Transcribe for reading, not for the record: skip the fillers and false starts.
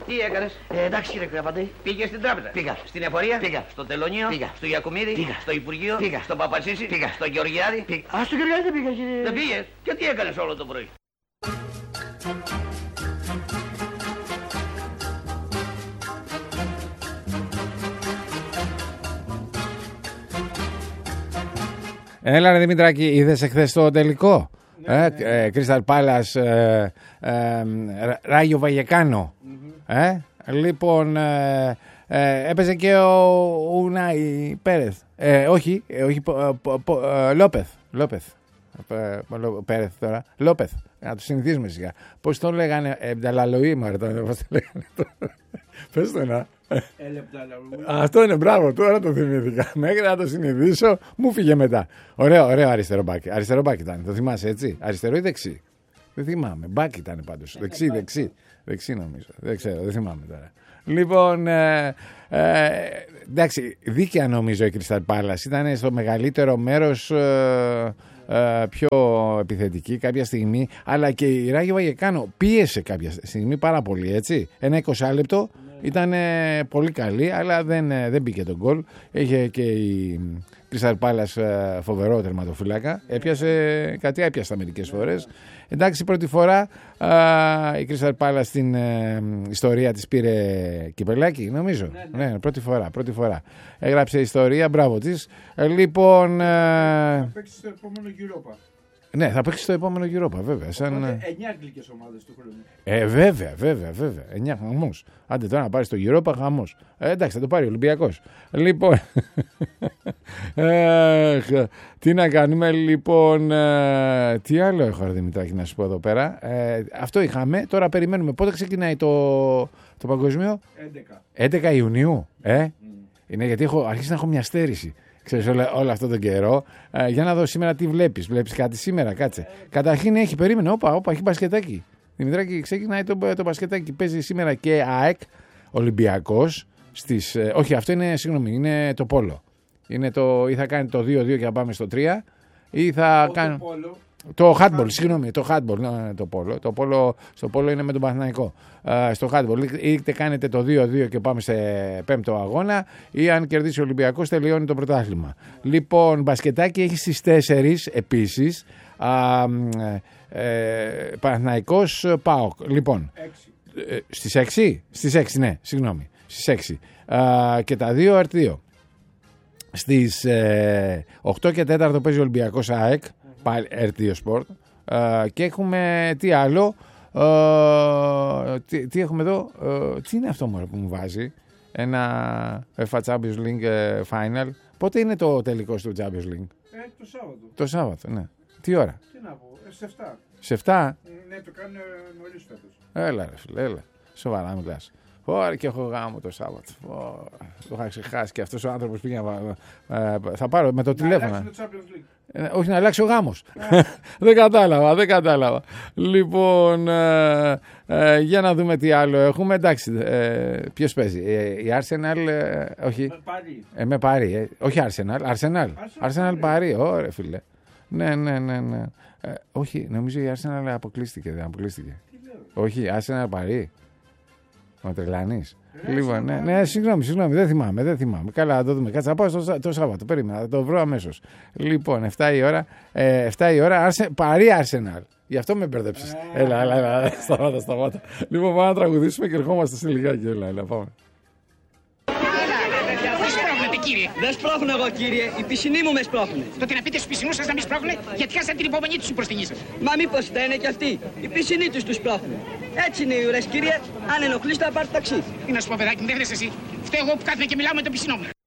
Τι έκανες? Εντάξει κύριε Κρεβαντή. Πήγες στην τράπεζα. Πήγα. Στην εφορία. Πήγα. Στο τελωνίο. Πήγα. Στο Ιακουμίδη. Πήγα. Στο Υπουργείο. Πήγα. Στο Παπατσίση. Πήγα. Στο Γεωργιάδη. Πήγα. Α, στο Γεωργιάδη δεν πήγα κύριε. Δεν πήγες? Και τι έκανες όλο το πρωί? Έλα ρε Δημητράκη, είδες εχθές το τελικό? Crystal Palace, Ράγιο Βαγεκάνο. Λοιπόν, έπαιζε και ο Ουνάι Πέρεθ. Όχι, Λόπεθ. Πέρεθ τώρα. Λόπεθ. Να το συνηθίζουμε σιγά. Πώς τον λέγανε? Μπταλαλοή μου αρετάνε. Πώς το λέγανε τώρα? Πες το να. Αυτό είναι, μπράβο, τώρα το θυμήθηκα. Μέχρι να το συνηθίσω, μου φύγε μετά. Ωραίο αριστερό μπάκι. Αριστερό μπάκι ήταν, το θυμάσαι έτσι? Αριστερό ή δεξί? Δεν θυμάμαι. Μπάκι ήταν πάντως. Δεξί νομίζω. Δεν ξέρω, δεν θυμάμαι τώρα. Λοιπόν, εντάξει, δίκαια νομίζω η Crystal Palace. Ήταν στο μεγαλύτερο μέρος πιο επιθετική κάποια στιγμή, αλλά και η Ράγιο Βαγεκάνο πίεσε κάποια στιγμή πάρα πολύ, έτσι. Ένα 20 λεπτό ήταν πολύ καλή, αλλά δεν μπήκε τον γκολ. Είχε και η Crystal Palace φοβερό τερματοφύλακα. Έπιασε μερικές φορές. Εντάξει, πρώτη φορά η Crystal Palace στην ιστορία της πήρε κυπελάκι, νομίζω. Ναι, πρώτη φορά. Έγραψε ιστορία, μπράβο της. Λοιπόν, θα παίξει στο επόμενο Europa. Ναι, θα παίξει στο επόμενο Europa, βέβαια. 9 αγγλικές ομάδες του χρόνου. Βέβαια. 9 χαμός. Άντε τώρα να πάρει στο Europa, χαμός. Εντάξει, θα το πάρει ο Ολυμπιακός. Λοιπόν, τι να κάνουμε, λοιπόν, τι άλλο έχω, Δημητράκη, να σου πω εδώ πέρα. Αυτό είχαμε, τώρα περιμένουμε. Πότε ξεκινάει το παγκοσμίο? 11 Ιουνίου, Είναι γιατί έχω αρχίσει να έχω μια στέρηση. Ξέρεις, όλο αυτό τον καιρό. Για να δω σήμερα τι βλέπεις. Βλέπεις κάτι σήμερα, κάτσε. Καταρχήν περίμενε, όπα, έχει μπασκετάκι. Δημητράκη, ξεκινάει το μπασκετάκι. Παίζει σήμερα και ΑΕΚ, Ολυμπιακός. Όχι, αυτό είναι, συγγνώμη, είναι το πόλο. Ή θα κάνει το 2-2 και θα πάμε στο 3, ή θα κάνει. Το handball, συγγνώμη, το handball, το πόλο. Στο πόλο είναι με τον Παναθηναϊκό. Στο handball, είτε κάνετε το 2-2 και πάμε σε 5ο αγώνα, ή αν κερδίσει ο Ολυμπιακός τελειώνει το πρωτάθλημα. Λοιπόν, μπασκετάκι έχει στις 4 επίσης. Παναθηναϊκός ΠΑΟΚ. Λοιπόν, στις 6. Στις 6, ναι, συγγνώμη. Στις 6. Και τα 2 R2. Στις 8 και 4 παίζει ο Ολυμπιακός ΑΕΚ. Πάλι RTO Sport. Και έχουμε τι άλλο? Τι έχουμε εδώ? Τι είναι αυτό μωρέ που μου βάζει? Ένα UEFA Champions League Final. Πότε είναι το τελικό του Champions League? Το Σάββατο. Το Σάββατο, ναι. Τι ώρα? Τι να πω, σε 7. Σε 7? Ναι, το κάνουν νωρίς φέτος. Έλα ρε φίλε, έλα. Σοβαρά μιλάς. Ωραία, και έχω γάμο το Σάββατο. Το είχα ξεχάσει και αυτός ο άνθρωπος πήγε θα πάρω με το τηλέφωνο. Να αλλάξει το Champions League. Όχι, να αλλάξει ο γάμος. Δεν κατάλαβα. Λοιπόν, για να δούμε τι άλλο έχουμε. Εντάξει, ποιος παίζει? Η Arsenal, όχι. Με Παρί. Όχι Arsenal Παρί, ωραία φίλε. Ναι. Όχι, νομίζω η Arsenal αποκλείστηκε. Όχι, Arsenal Παρί. Με τρελάνεις. Λοιπόν, ναι, συγγνώμη, δεν θυμάμαι. Καλά, θα το δούμε. Κάτσε να πάω το Σάββατο. Περίμενα, θα το βρω αμέσως. Λοιπόν, 7 η ώρα, Παρί Arsenal. Γι' αυτό με μπερδέψεις. Έλα, σταμάτα. Λοιπόν, πάμε να τραγουδήσουμε και ερχόμαστε σε λιγάκι. Έλα, πάμε. Δεν σπρώχνω εγώ, κύριε. Οι πισινοί μου με σπρώχνουν. Τότε να πείτε στους πισινούς σας να μην σπρώχνουν, γιατί χάσαν την υπομονή τους οι προστινείς σας. Μα μήπως φταίνε κι αυτοί. Οι πισινοί τους σπρώχνουν. Έτσι είναι οι ουρές, κύριε. Αν ενοχλείς θα πάρει ταξί. Τι να σου πω, παιδάκι μου, δεν θες εσύ. Φταίω εγώ που κάθομαι και μιλάω με τον πισινό μου.